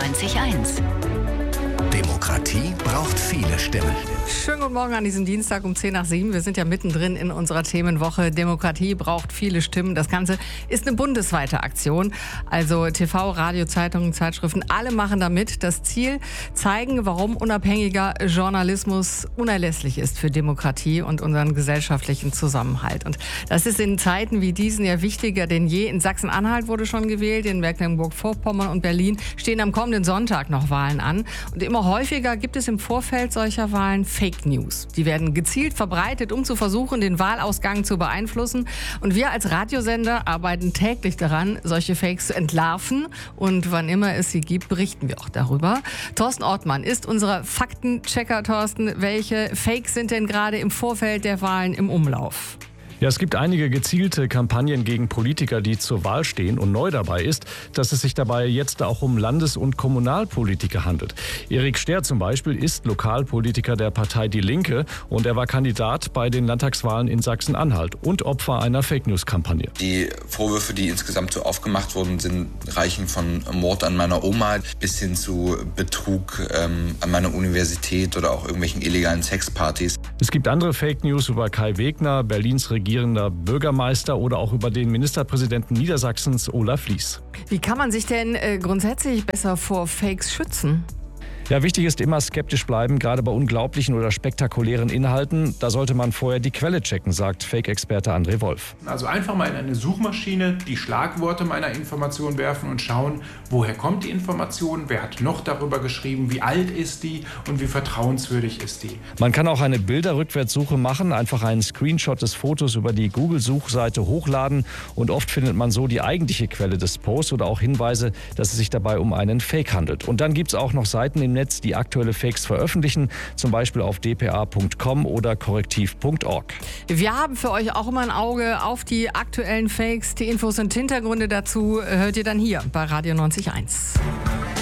90.1. Demokratie braucht viele Stimmen. Schönen guten Morgen an diesem Dienstag um 6:10. Wir sind ja mittendrin in unserer Themenwoche. Demokratie braucht viele Stimmen. Das Ganze ist eine bundesweite Aktion. Also TV, Radio, Zeitungen, Zeitschriften, alle machen da mit. Das Ziel, zeigen, warum unabhängiger Journalismus unerlässlich ist für Demokratie und unseren gesellschaftlichen Zusammenhalt. Und das ist in Zeiten wie diesen ja wichtiger denn je. In Sachsen-Anhalt wurde schon gewählt, in Mecklenburg-Vorpommern und Berlin stehen am kommenden Sonntag noch Wahlen an. Und immer häufiger gibt es im Vorfeld solcher Wahlen Fake News. Die werden gezielt verbreitet, um zu versuchen, den Wahlausgang zu beeinflussen. Und wir als Radiosender arbeiten täglich daran, solche Fakes zu entlarven. Und wann immer es sie gibt, berichten wir auch darüber. Thorsten Ortmann ist unser Faktenchecker. Thorsten, welche Fakes sind denn gerade im Vorfeld der Wahlen im Umlauf? Ja, es gibt einige gezielte Kampagnen gegen Politiker, die zur Wahl stehen. Und neu dabei ist, dass es sich dabei jetzt auch um Landes- und Kommunalpolitiker handelt. Erik Sterr zum Beispiel ist Lokalpolitiker der Partei Die Linke und er war Kandidat bei den Landtagswahlen in Sachsen-Anhalt und Opfer einer Fake-News-Kampagne. Die Vorwürfe, die insgesamt so aufgemacht wurden, reichen von Mord an meiner Oma bis hin zu Betrug an meiner Universität oder auch irgendwelchen illegalen Sexpartys. Es gibt andere Fake News über Kai Wegner, Berlins regierender Bürgermeister oder auch über den Ministerpräsidenten Niedersachsens Olaf Lies. Wie kann man sich denn grundsätzlich besser vor Fakes schützen? Ja, wichtig ist immer skeptisch bleiben, gerade bei unglaublichen oder spektakulären Inhalten. Da sollte man vorher die Quelle checken, sagt Fake-Experte André Wolf. Also einfach mal in eine Suchmaschine die Schlagworte meiner Information werfen und schauen, woher kommt die Information, wer hat noch darüber geschrieben, wie alt ist die und wie vertrauenswürdig ist die. Man kann auch eine Bilderrückwärtssuche machen, einfach einen Screenshot des Fotos über die Google-Suchseite hochladen und oft findet man so die eigentliche Quelle des Posts oder auch Hinweise, dass es sich dabei um einen Fake handelt. Und dann gibt es auch noch Seiten im Netz, die aktuelle Fakes veröffentlichen, zum Beispiel auf dpa.com oder korrektiv.org. Wir haben für euch auch immer ein Auge auf die aktuellen Fakes. Die Infos und Hintergründe dazu hört ihr dann hier bei Radio 90.1.